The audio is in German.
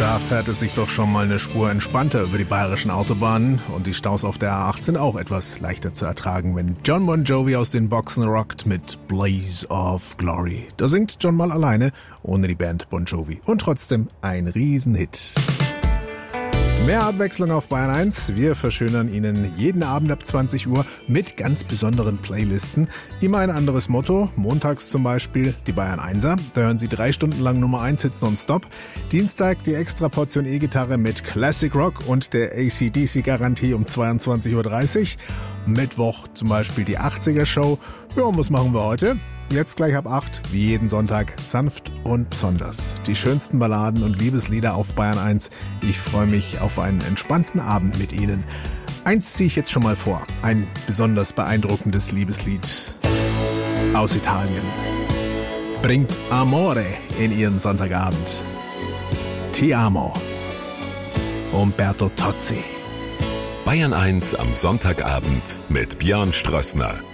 Da fährt es sich doch schon mal eine Spur entspannter über die bayerischen Autobahnen und die Staus auf der A8 sind auch etwas leichter zu ertragen, wenn Jon Bon Jovi aus den Boxen rockt mit Blaze of Glory. Da singt Jon mal alleine, ohne die Band Bon Jovi. Und trotzdem ein Riesenhit. Mehr Abwechslung auf Bayern 1. Wir verschönern Ihnen jeden Abend ab 20 Uhr mit ganz besonderen Playlisten. Immer ein anderes Motto. Montags zum Beispiel die Bayern 1er. Da hören Sie 3 Stunden lang Nummer 1 Hits nonstop. Dienstag die extra Portion E-Gitarre mit Classic Rock und der AC/DC-Garantie um 22.30 Uhr. Mittwoch zum Beispiel die 80er Show. Ja, und was machen wir heute? Jetzt gleich ab 8, wie jeden Sonntag, sanft und besonders. Die schönsten Balladen und Liebeslieder auf Bayern 1. Ich freue mich auf einen entspannten Abend mit Ihnen. Eins ziehe ich jetzt schon mal vor. Ein besonders beeindruckendes Liebeslied aus Italien. Bringt Amore in Ihren Sonntagabend. Ti amo. Umberto Tozzi. Bayern 1 am Sonntagabend mit Björn Strössner.